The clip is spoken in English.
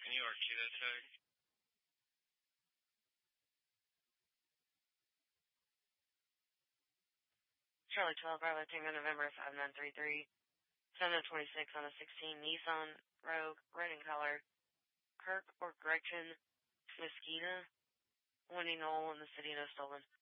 New York, that tag. Charlie 12, Bravo Tango, November 5933, 726 on a 16 Nissan Rogue, red in color. Kirk or Gretchen Mesquita, Winnie Knoll in the city, no stolen.